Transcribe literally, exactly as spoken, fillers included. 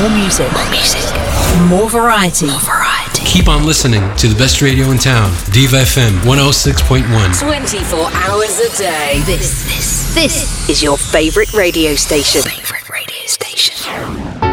More music. More music. More variety. More variety. Keep on listening to the best radio in town. Diva F M one oh six point one. twenty-four hours a day. This, this, this is your favorite radio station. Favorite radio.